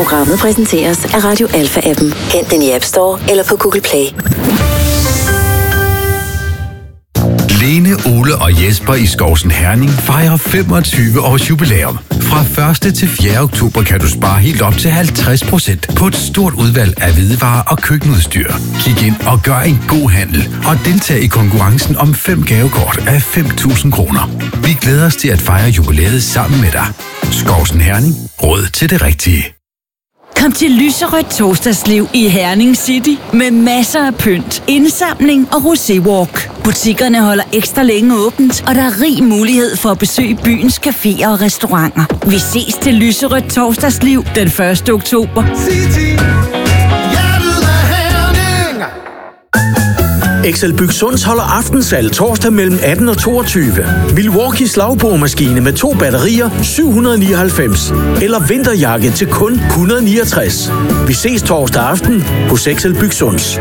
Programmet præsenteres af Radio Alpha-appen. Hent den i App Store eller på Google Play. Lene, Ole og Jesper i Skovsen Herning fejrer 25 års jubilæum. Fra 1. til 4. oktober kan du spare helt op til 50% på et stort udvalg af hvidevarer og køkkenudstyr. Kig ind og gør en god handel og deltag i konkurrencen om 5 gavekort af 5.000 kroner. Vi glæder os til at fejre jubilæet sammen med dig. Skovsen Herning. Råd til det rigtige. Kom til lyserødt torsdagsliv i Herning City med masser af pynt, indsamling og roséwalk. Butikkerne holder ekstra længe åbent, og der er rig mulighed for at besøge byens caféer og restauranter. Vi ses til lyserødt torsdagsliv den 1. oktober. XL Byg Sunds holder aftenssalg torsdag mellem 18 og 22. Milwaukee slagboremaskine med 2 batterier 799. Eller vinterjakke til kun 169. Vi ses torsdag aften hos XL Byg Sunds.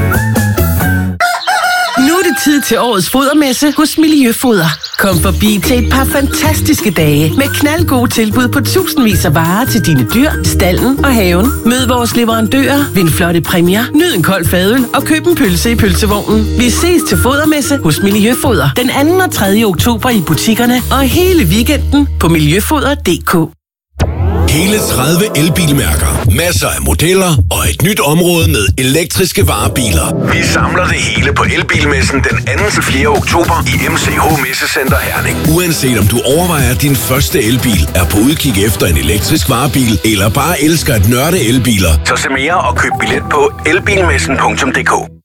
Nu er det tid til årets fodermesse hos Miljøfoder. Kom forbi til et par fantastiske dage med knaldgode tilbud på tusindvis af varer til dine dyr, stalden og haven. Mød vores leverandører, vind flotte præmier, nyd en kold fadøl og køb en pølse i pølsevognen. Vi ses til fodermesse hos Miljøfoder den 2. og 3. oktober i butikkerne og hele weekenden på miljøfoder.dk. Hele 30 elbilmærker, masser af modeller og et nyt område med elektriske varebiler. Vi samler det hele på Elbilmessen den 2. til 4. oktober i MCH Messecenter Herning. Uanset om du overvejer din første elbil, er på udkig efter en elektrisk varebil, eller bare elsker at nørde elbiler, så se mere og køb billet på elbilmessen.dk.